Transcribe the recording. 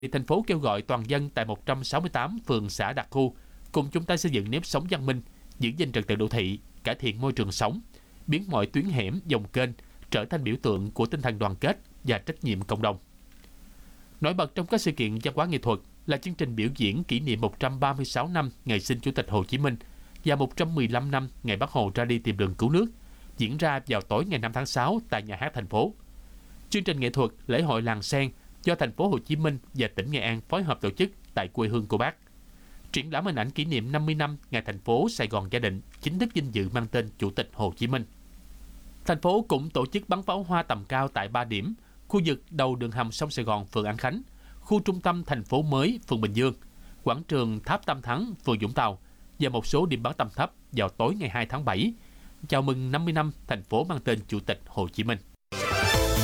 Thì thành phố kêu gọi toàn dân tại 168 phường xã đặc khu cùng chung tay xây dựng nếp sống văn minh, giữ gìn trật tự đô thị, cải thiện môi trường sống, biến mọi tuyến hẻm, dòng kênh trở thành biểu tượng của tinh thần đoàn kết và trách nhiệm cộng đồng. Nổi bật trong các sự kiện văn hóa nghệ thuật là chương trình biểu diễn kỷ niệm 136 năm ngày sinh Chủ tịch Hồ Chí Minh và 115 năm ngày Bác Hồ ra đi tìm đường cứu nước, diễn ra vào tối ngày 5 tháng 6 tại Nhà hát thành phố. Chương trình nghệ thuật lễ hội làng sen do thành phố Hồ Chí Minh và tỉnh Nghệ An phối hợp tổ chức tại quê hương của Bác. Triển lãm hình ảnh kỷ niệm 50 năm ngày thành phố Sài Gòn gia định chính thức vinh dự mang tên Chủ tịch Hồ Chí Minh. Thành phố cũng tổ chức bắn pháo hoa tầm cao tại 3 điểm: khu vực đầu đường hầm sông Sài Gòn phường An Khánh, khu trung tâm thành phố mới phường Bình Dương, quảng trường Tháp Tam Thắng phường Vũng Tàu và một số điểm bắn tầm thấp vào tối ngày 2 tháng 7, chào mừng 50 năm thành phố mang tên Chủ tịch Hồ Chí Minh.